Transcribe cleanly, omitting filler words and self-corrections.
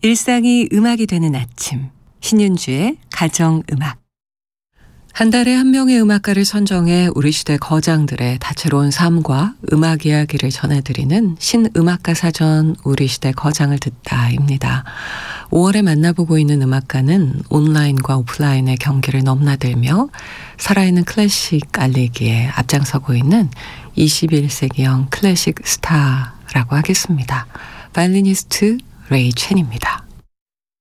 일상이 음악이 되는 아침, 신윤주의 가정음악. 한 달에 한 명의 음악가를 선정해 우리 시대 거장들의 다채로운 삶과 음악 이야기를 전해드리는 신음악가 사전 우리 시대 거장을 듣다입니다. 5월에 만나보고 있는 음악가는 온라인과 오프라인의 경기를 넘나들며 살아있는 클래식 알리기에 앞장서고 있는 21세기형 클래식 스타라고 하겠습니다. 바이올리니스트 레이 첸입니다.